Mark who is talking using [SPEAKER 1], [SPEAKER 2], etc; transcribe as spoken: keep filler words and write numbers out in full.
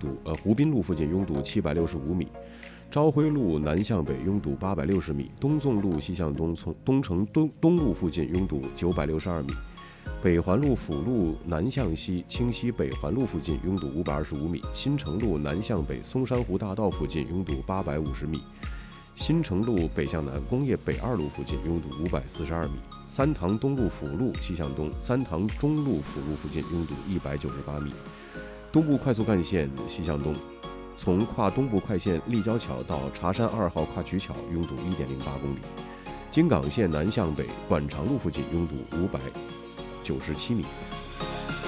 [SPEAKER 1] 堵呃湖滨路附近拥堵七百六十五米。朝晖路南向北拥堵八百六十米，东纵路西向东从东城东东路附近拥堵九百六十二米，北环路辅路南向西清溪北环路附近拥堵五百二十五米，新城路南向北松山湖大道附近拥堵八百五十米，新城路北向南工业北二路附近拥堵五百四十二米，三塘东路辅路西向东三塘中路辅路附近拥堵一百九十八米，东部快速干线西向东。从跨东部快线立交桥到茶山二号跨渠桥拥堵 一点零八公里，京港线南向北管长路附近拥堵五百九十七米。